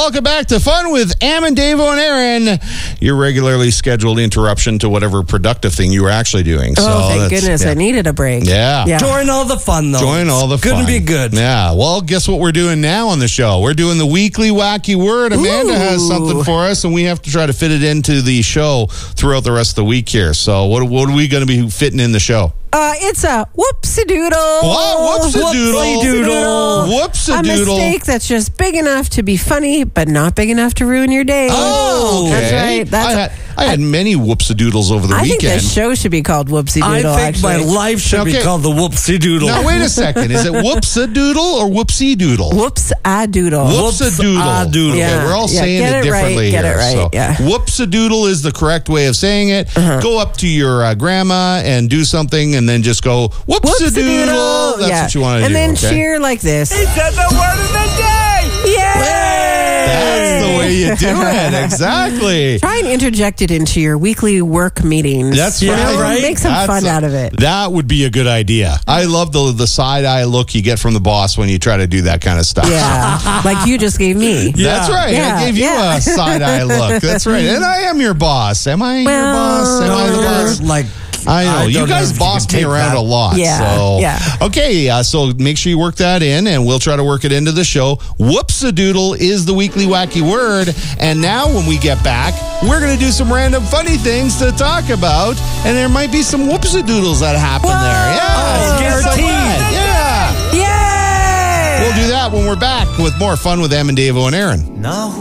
welcome back to Fun with Am and Davo and Aaron, your regularly scheduled interruption to whatever productive thing you were actually doing. Thank goodness. I needed a break. Yeah. Join all the fun, though. Join all the fun. Couldn't be good. Yeah. Well, guess what we're doing now on the show? We're doing the weekly wacky word. Amanda has something for us, and we have to try to fit it into the show throughout the rest of the week here. So what are we going to be fitting in the show? It's a whoopsie-doodle. What? Whoopsie-doodle. Whoopsie-doodle. A mistake that's just big enough to be funny, but not big enough to ruin your day. Oh, okay. That's right. I had many whoopsie-doodles over the weekend. I think this show should be called Whoopsie-Doodle, I think my life should be called the Whoopsie-Doodle. Now, wait a second. Is it whoopsie-doodle or whoopsie-doodle? Whoops-a-doodle. Whoops-a-doodle. Yeah. Okay, we're all saying it differently Get it right. So, yeah. Whoopsie-doodle is the correct way of saying it. Go up to your grandma and do something and then just go, whoopsie-doodle. That's what you want to do. And then cheer like this. He said the word of the day! Yay! That's the way you do it. Exactly. Try and interject it into your weekly work meetings. That's right. Make some fun out of it. That would be a good idea. I love the side-eye look you get from the boss when you try to do that kind of stuff. Yeah, like you just gave me. That's right. Yeah. I gave you a side-eye look. That's right. And I am your boss. Am I your boss? Am I the boss? I know. You guys boss me around a lot. Okay, so make sure you work that in, and we'll try to work it into the show. Whoops-a-doodle is the weekly wacky word. And now when we get back, we're going to do some random funny things to talk about, and there might be some whoops-a-doodles that happen there. Yeah. Guaranteed. Yeah. Yay! We'll do that when we're back with more Fun with Am and Davo and Aaron. No.